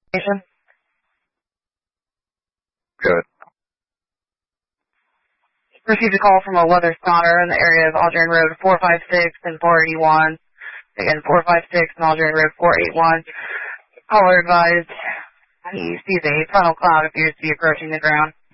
Station. Good. Received a call from a weather spotter in the area of Aldrin Road 456 and 481. Again, 456 and Aldrin Road 481. Caller advised he sees a funnel cloud appears to be approaching the ground.